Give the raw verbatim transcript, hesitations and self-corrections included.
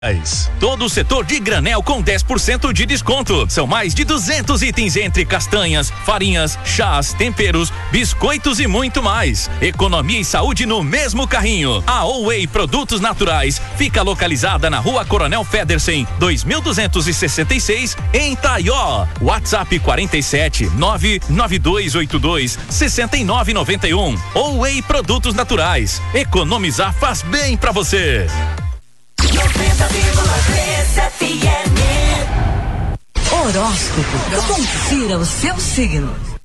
Todo o setor de granel com dez por cento de desconto. São mais de duzentos itens entre castanhas, farinhas, chás, temperos, biscoitos e muito mais. Economia e saúde no mesmo carrinho. A Oway Produtos Naturais fica localizada na Rua Coronel Federsen, dois mil duzentos e sessenta e seis, em Taió. WhatsApp quarenta e sete, nove nove dois oito dois, sessenta e nove noventa e um. Oway Produtos Naturais. Economizar faz bem pra você. noventa vírgula três F M. Horóscopo. Confira o seu signo.